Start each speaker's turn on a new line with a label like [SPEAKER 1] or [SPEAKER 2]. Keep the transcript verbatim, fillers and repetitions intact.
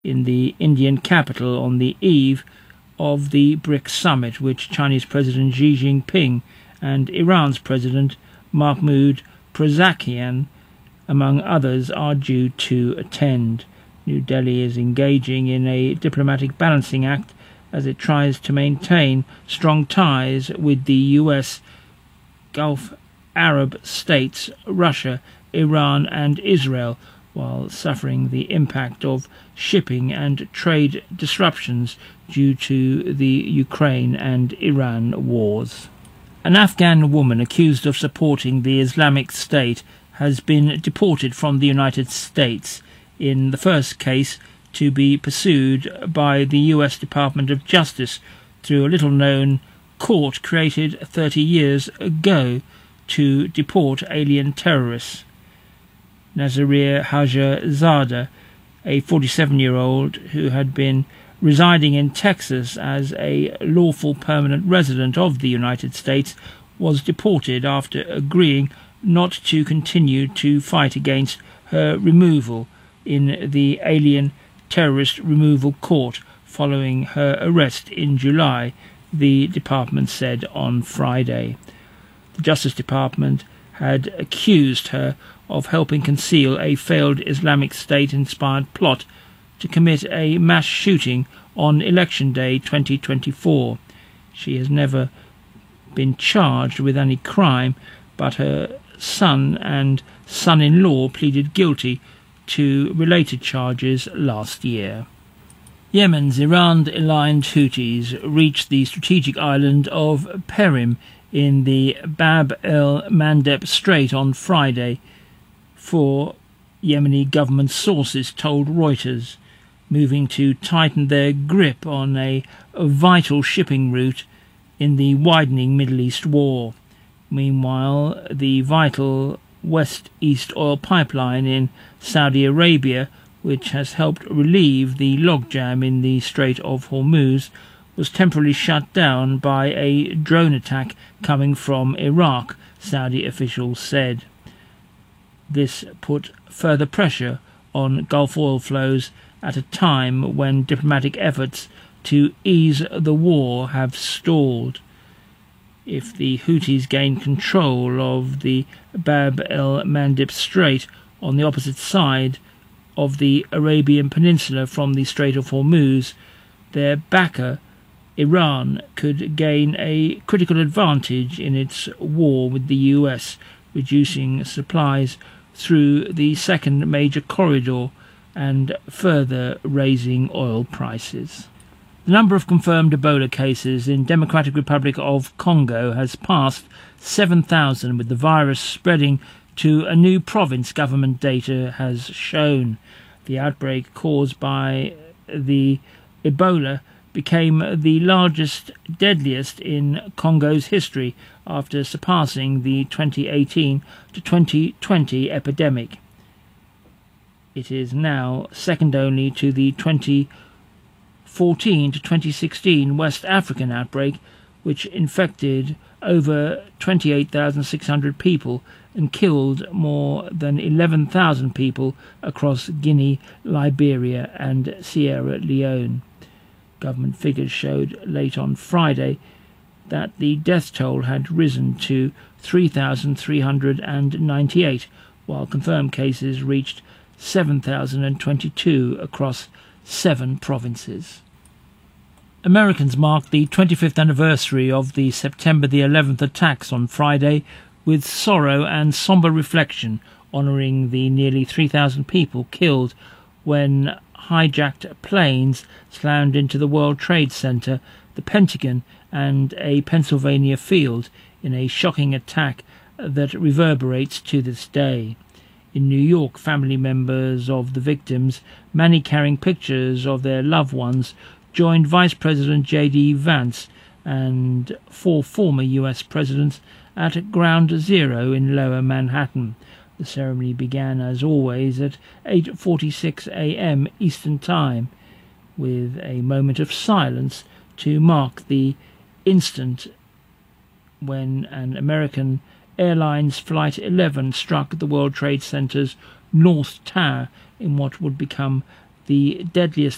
[SPEAKER 1] in the Indian capital on the eve of the BRICS summit, which Chinese President Xi Jinping and Iran's President Mahmoud Pezeshkian, among others, are due to attend. New Delhi is engaging in a diplomatic balancing act as it tries to maintain strong ties with the U S, Gulf Arab states, Russia, Iran and Israel, while suffering the impact of shipping and trade disruptions due to the Ukraine and Iran wars. An Afghan woman accused of supporting the Islamic State has been deported from the United States, in the first case to be pursued by the U S Department of Justice through a little-known court created thirty years ago to deport alien terrorists. Nazir Hajar-Zada, a forty-seven-year-old who had been residing in Texas as a lawful permanent resident of the United States, was deported after agreeing not to continue to fight against her removal in the Alien Terrorist Removal Court following her arrest in July, the department said on Friday. The Justice Department had accused her of helping conceal a failed Islamic State-inspired plot to commit a mass shooting on Election Day twenty twenty-four. She has never been charged with any crime, but her son and son-in-law pleaded guilty to related charges last year. Yemen's Iran-aligned Houthis reached the strategic island of Perim in the Bab el-Mandeb Strait on Friday, four Yemeni government sources told Reuters, moving to tighten their grip on a vital shipping route in the widening Middle East war. Meanwhile, the vital West-East oil pipeline in Saudi Arabia, which has helped relieve the logjam in the Strait of Hormuz, was temporarily shut down by a drone attack coming from Iraq, Saudi officials said. This put further pressure on Gulf oil flows at a time when diplomatic efforts to ease the war have stalled. If the Houthis gain control of the Bab el-Mandeb Strait on the opposite side of the Arabian Peninsula from the Strait of Hormuz, their backer, Iran, could gain a critical advantage in its war with the U S, reducing supplies through the second major corridor and further raising oil prices. The number of confirmed Ebola cases in Democratic Republic of Congo has passed seven thousand, with the virus spreading to a new province, government data has shown. The outbreak caused by the Ebola became the largest, deadliest in Congo's history after surpassing the twenty eighteen to twenty twenty epidemic. It is now second only to the twenty fourteen to twenty sixteen West African outbreak, which infected over twenty-eight thousand six hundred people and killed more than eleven thousand people across Guinea, Liberia and Sierra Leone. Government figures showed late on Friday that the death toll had risen to three thousand three hundred ninety-eight, while confirmed cases reached seven thousand twenty-two across seven provinces. Americans marked the twenty-fifth anniversary of the September the eleventh attacks on Friday with sorrow and sombre reflection, honouring the nearly three thousand people killed when hijacked planes slammed into the World Trade Center, the Pentagon and a Pennsylvania field in a shocking attack that reverberates to this day. In New York, family members of the victims, many carrying pictures of their loved ones, joined Vice President J D Vance and four former U S presidents at Ground Zero in Lower Manhattan. The ceremony began, as always, at eight forty-six a m Eastern Time, with a moment of silence to mark the instant when an American Airlines Flight eleven struck the World Trade Center's North Tower in what would become the deadliest